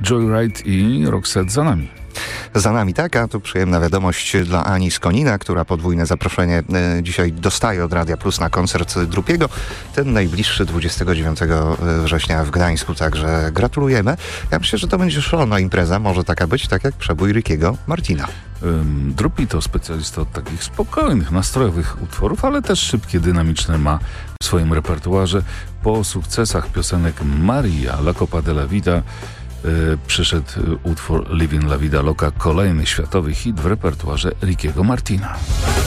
Joyride i Roxette za nami. Za nami tak, a tu przyjemna wiadomość dla Ani z Konina, która podwójne zaproszenie dzisiaj dostaje od Radia Plus na koncert Drupiego. Ten najbliższy 29 września w Gdańsku, także gratulujemy. Ja myślę, że to będzie szalona impreza, może taka być, tak jak przebój Rickiego Martina. Drupi to specjalista od takich spokojnych, nastrojowych utworów, ale też szybkie, dynamiczne ma w swoim repertuarze. Po sukcesach piosenek Maria, La Copa de la Vida przyszedł utwór Living La Vida Loca, kolejny światowy hit w repertuarze Rickiego Martina.